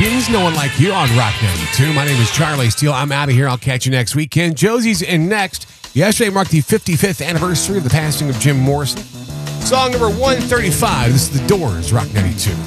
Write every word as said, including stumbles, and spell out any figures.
Hopkins, No One Like You on Rock ninety-two. My name is Charlie Steele. I'm out of here. I'll catch you next weekend. Josie's in next. Yesterday marked the fifty-fifth anniversary of the passing of Jim Morrison. Song number one thirty-five. This is The Doors, Rock ninety-two.